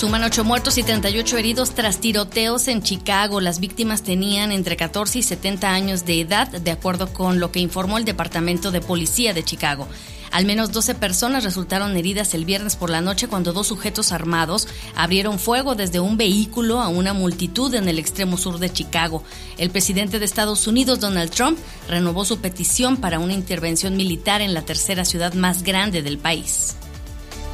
Suman 8 muertos y 38 heridos tras tiroteos en Chicago. Las víctimas tenían entre 14 y 70 años de edad, de acuerdo con lo que informó el Departamento de Policía de Chicago. Al menos 12 personas resultaron heridas el viernes por la noche cuando 2 sujetos armados abrieron fuego desde un vehículo a una multitud en el extremo sur de Chicago. El presidente de Estados Unidos, Donald Trump, renovó su petición para una intervención militar en la tercera ciudad más grande del país.